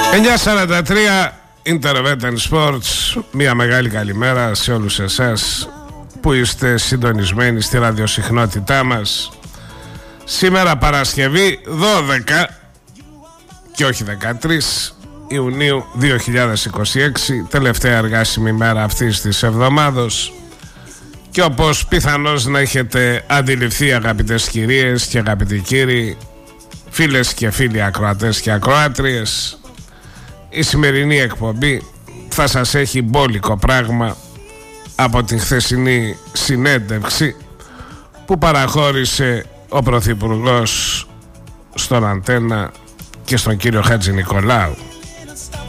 9:43 Internet and Sports. Μια μεγάλη καλημέρα σε όλους εσάς που είστε συντονισμένοι στη ραδιοσυχνότητά μας. Σήμερα Παρασκευή 12 και όχι 13 Ιουνίου 2026, τελευταία εργάσιμη μέρα αυτής της εβδομάδος. Και όπως πιθανώς να έχετε αντιληφθεί, αγαπητές κυρίες και αγαπητοί κύριοι, φίλες και φίλοι ακροατές και ακροάτριες, η σημερινή εκπομπή θα σας έχει μπόλικο πράγμα από την χθεσινή συνέντευξη που παραχώρησε ο Πρωθυπουργός στον Αντένα και στον κύριο Χατζη Νικολάου.